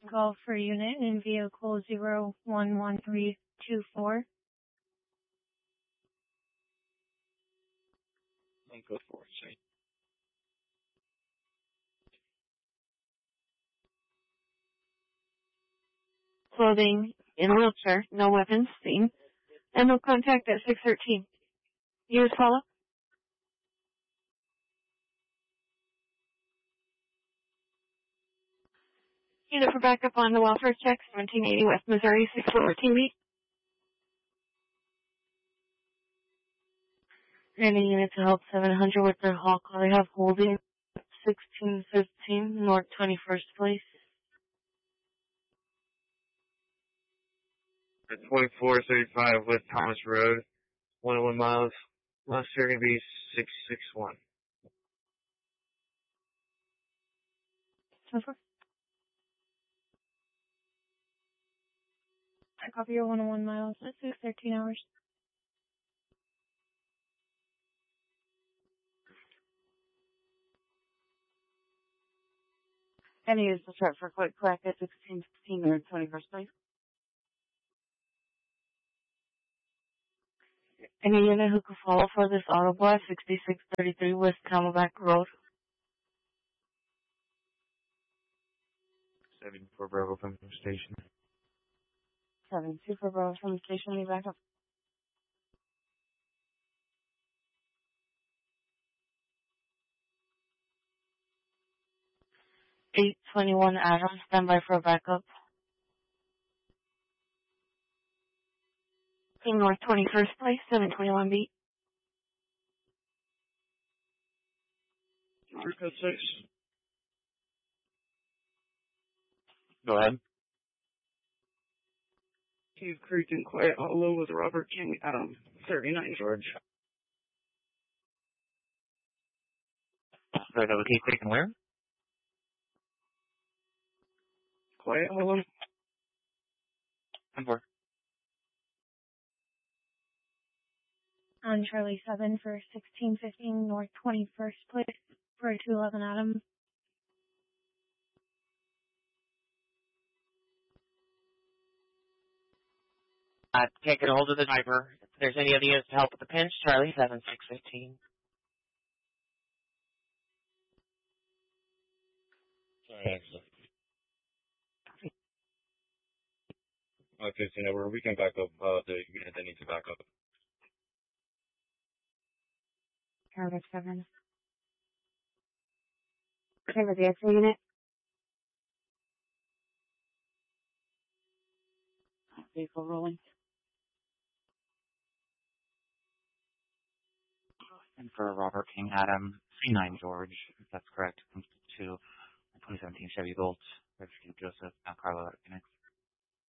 call for unit in vehicle 011324. Go for it, say. Clothing in wheelchair, no weapons seen, and no contact at 613. Yours follow? Unit for backup on the welfare check, 1780 West Missouri, 614 beat. Any unit to help 700 with their hall call. They have holding 1615 North 21st Place. At 2435 West Thomas Road, 101 miles. Last year going to be 661. I copy your 101 miles. This is 13 hours. Any use the chart for quick clack at 1616 North 21st Place. Any unit who could follow for this auto blast, 6633 West Camelback Road. 74 Bravo from the station. 72 for Bravo from the station, leave back up. $821 Adam, standby for a backup. Team North 21st Place, 721 beat. Code 6. Go ahead. Cave Creek and Quiet Hollow with Robert King, 39 George. Sorry, that was Cave Creek and where? Quiet Hollow. And where? On Charlie 7 for 1615 North 21st Place for 211 Adam. Can't get a hold of the driver. If there's any other units to help with the pinch, Charlie 7, 615. Sorry, okay, so now we can back up the unit that needs to back up. Charlie 7. Okay, with the extra unit. Vehicle rolling. And for Robert King, Adam 39 George, if that's correct, comes to 2017 Chevy Bolt, registered to Joseph, Carlo, Phoenix.